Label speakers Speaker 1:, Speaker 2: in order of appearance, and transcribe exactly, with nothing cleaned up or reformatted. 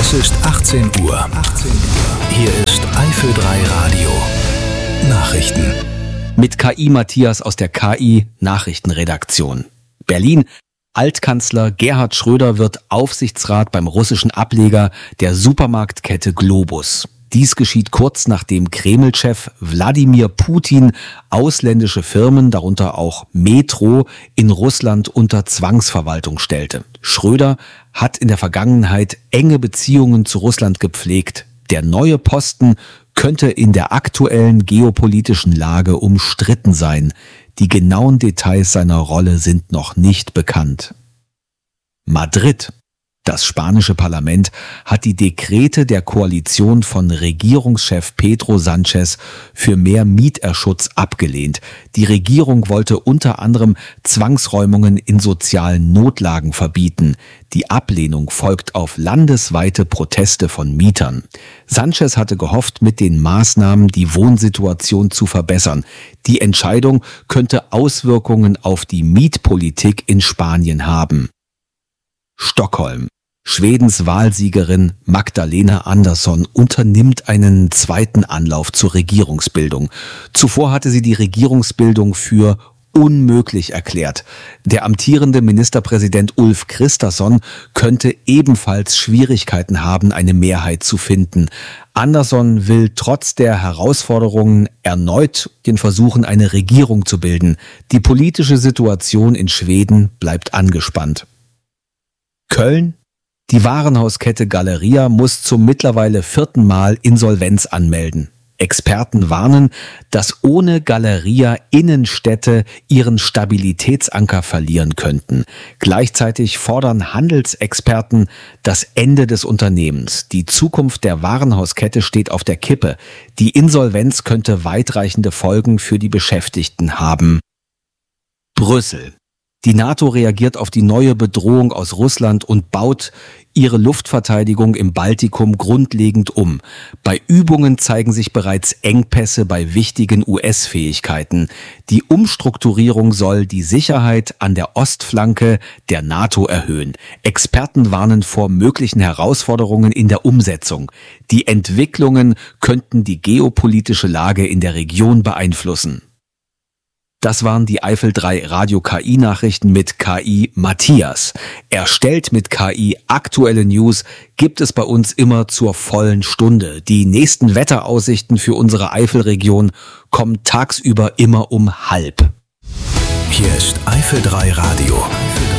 Speaker 1: Es ist achtzehn Uhr. achtzehn Uhr. Hier ist Eifel drei Radio. Nachrichten.
Speaker 2: Mit K I Matthias aus der K I-Nachrichtenredaktion. Berlin. Altkanzler Gerhard Schröder wird Aufsichtsrat beim russischen Ableger der Supermarktkette Globus. Dies geschieht kurz nachdem Kreml-Chef Wladimir Putin ausländische Firmen, darunter auch Metro, in Russland unter Zwangsverwaltung stellte. Schröder hat in der Vergangenheit enge Beziehungen zu Russland gepflegt. Der neue Posten könnte in der aktuellen geopolitischen Lage umstritten sein. Die genauen Details seiner Rolle sind noch nicht bekannt. Madrid. Das spanische Parlament hat die Dekrete der Koalition von Regierungschef Pedro Sánchez für mehr Mieterschutz abgelehnt. Die Regierung wollte unter anderem Zwangsräumungen in sozialen Notlagen verbieten. Die Ablehnung folgt auf landesweite Proteste von Mietern. Sánchez hatte gehofft, mit den Maßnahmen die Wohnsituation zu verbessern. Die Entscheidung könnte Auswirkungen auf die Mietpolitik in Spanien haben. Stockholm. Schwedens Wahlsiegerin Magdalena Andersson unternimmt einen zweiten Anlauf zur Regierungsbildung. Zuvor hatte sie die Regierungsbildung für unmöglich erklärt. Der amtierende Ministerpräsident Ulf Kristersson könnte ebenfalls Schwierigkeiten haben, eine Mehrheit zu finden. Andersson will trotz der Herausforderungen erneut den Versuchen, eine Regierung zu bilden. Die politische Situation in Schweden bleibt angespannt. Köln. Die Warenhauskette Galeria muss zum mittlerweile vierten Mal Insolvenz anmelden. Experten warnen, dass ohne Galeria Innenstädte ihren Stabilitätsanker verlieren könnten. Gleichzeitig fordern Handelsexperten das Ende des Unternehmens. Die Zukunft der Warenhauskette steht auf der Kippe. Die Insolvenz könnte weitreichende Folgen für die Beschäftigten haben. Brüssel. Die NATO reagiert auf die neue Bedrohung aus Russland und baut ihre Luftverteidigung im Baltikum grundlegend um. Bei Übungen zeigen sich bereits Engpässe bei wichtigen U S-Fähigkeiten. Die Umstrukturierung soll die Sicherheit an der Ostflanke der NATO erhöhen. Experten warnen vor möglichen Herausforderungen in der Umsetzung. Die Entwicklungen könnten die geopolitische Lage in der Region beeinflussen. Das waren die Eifel drei Radio K I-Nachrichten mit K I Matthias. Erstellt mit K I aktuelle News gibt es bei uns immer zur vollen Stunde. Die nächsten Wetteraussichten für unsere Eifelregion kommen tagsüber immer um halb.
Speaker 1: Hier ist Eifel drei Radio.